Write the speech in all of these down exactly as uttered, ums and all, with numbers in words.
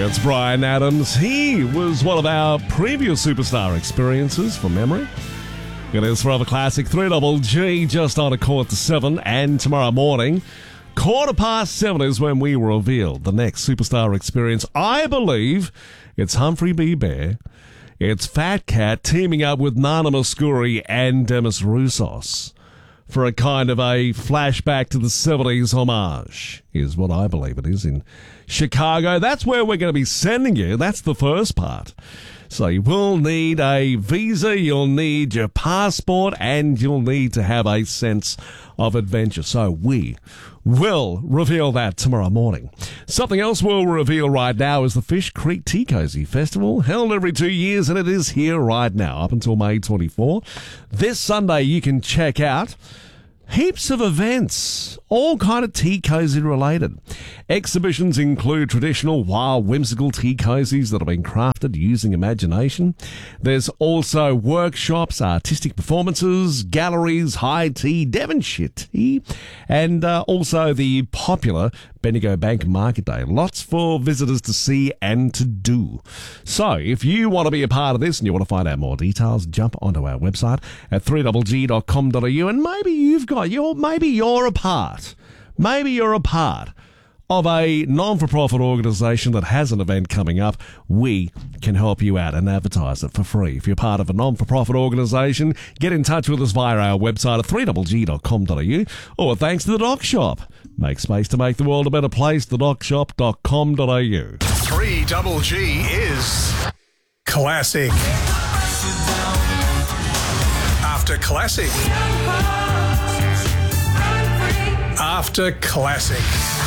it's Bryan Adams. He was one of our previous superstar experiences from memory. It is Forever Classic, three Double G, just on a quarter to seven. And tomorrow morning, quarter past seven is when we reveal the next superstar experience. I believe it's Humphrey B. Bear. It's Fat Cat teaming up with Nana Mouskouri and Demis Roussos for a kind of a flashback to the seventies homage, is what I believe it is, in Chicago. That's where we're going to be sending you. That's the first part. So you will need a visa, you'll need your passport, and you'll need to have a sense of adventure. So we will reveal that tomorrow morning. Something else we'll reveal right now is the Fish Creek Tea Cozy Festival, held every two years, and it is here right now up until May twenty-fourth. This Sunday you can check out heaps of events, all kind of tea cozy related. Exhibitions include traditional, wild, whimsical tea cozies that have been crafted using imagination. There's also workshops, artistic performances, galleries, high tea, Devonshire tea, and uh, also the popular Bendigo Bank Market Day. Lots for visitors to see and to do. So if you want to be a part of this and you want to find out more details, jump onto our website at three double g dot com dot a u, and maybe you've got you're maybe you're a part maybe you're a part of a non-for-profit organisation that has an event coming up. We can help you out and advertise it for free. If you're part of a non-for-profit organisation, get in touch with us via our website at three double g dot com dot a u, or thanks to the Doc Shop. Make space to make the world a better place, the doc shop dot com dot a u. three double G is classic. After classic. After classic.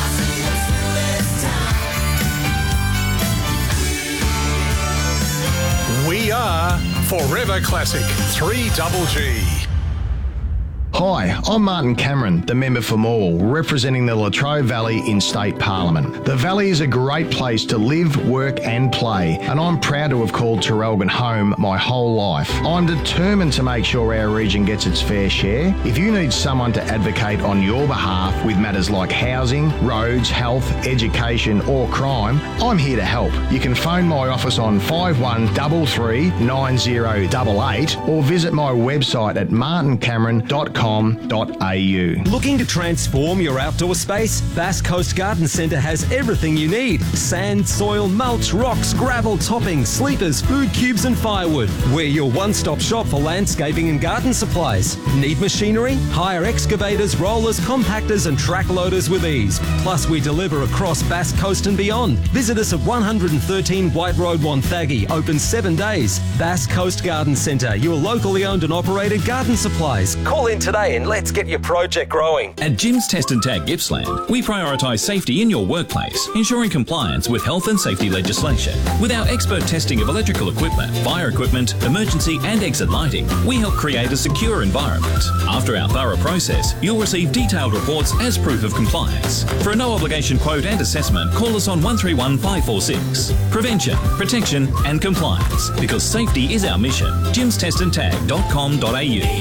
We are Forever Classic, three double G. Hi, I'm Martin Cameron, the member for Morwell, representing the Latrobe Valley in State Parliament. The Valley is a great place to live, work and play, and I'm proud to have called Traralgon home my whole life. I'm determined to make sure our region gets its fair share. If you need someone to advocate on your behalf with matters like housing, roads, health, education or crime, I'm here to help. You can phone my office on five one three three nine zero eight eight or visit my website at martin cameron dot com dot a u. Looking to transform your outdoor space? Bass Coast Garden Centre has everything you need. Sand, soil, mulch, rocks, gravel, toppings, sleepers, food cubes and firewood. We're your one-stop shop for landscaping and garden supplies. Need machinery? Hire excavators, rollers, compactors and track loaders with ease. Plus we deliver across Bass Coast and beyond. Visit us at one thirteen White Road, Wonthaggi, open seven days. Bass Coast Garden Centre, your locally owned and operated garden supplies. Call in today and let's get your project growing. At Jim's Test and Tag Gippsland, we prioritise safety in your workplace, ensuring compliance with health and safety legislation. With our expert testing of electrical equipment, fire equipment, emergency and exit lighting, we help create a secure environment. After our thorough process, you'll receive detailed reports as proof of compliance. For a no-obligation quote and assessment, call us on one three one five four six. Prevention, protection and compliance, because safety is our mission. jims test and tag dot com dot a u.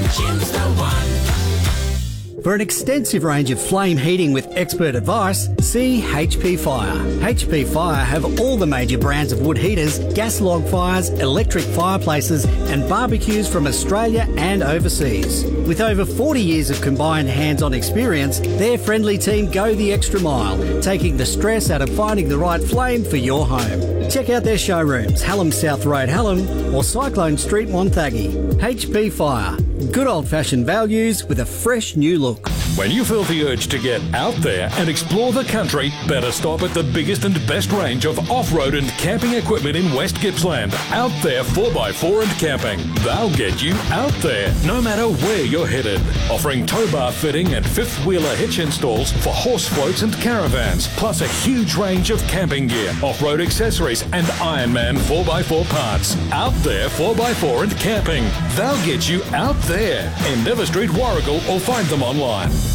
For an extensive range of flame heating with expert advice, see H P Fire. H P Fire have all the major brands of wood heaters, gas log fires, electric fireplaces and barbecues from Australia and overseas. With over forty years of combined hands-on experience, their friendly team go the extra mile, taking the stress out of finding the right flame for your home. Check out their showrooms, Hallam South Road, Hallam or Cyclone Street, Wonthaggi. H P Fire. Good old-fashioned values with a fresh new look. When you feel the urge to get out there and explore the country, better stop at the biggest and best range of off-road and camping equipment in West Gippsland. Out There four by four and Camping. They'll get you out there, no matter where you're headed. Offering tow bar fitting and fifth-wheeler hitch installs for horse floats and caravans, plus a huge range of camping gear, off-road accessories and Ironman four by four parts. Out There four by four and Camping. They'll get you out there. Endeavour Street, Warragul, or find them online.